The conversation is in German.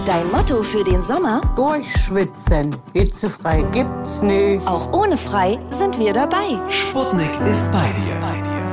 Dein Motto für den Sommer? Durchschwitzen. Hitzefrei gibt's nicht. Auch ohne Frei sind wir dabei. Sputnik ist bei dir.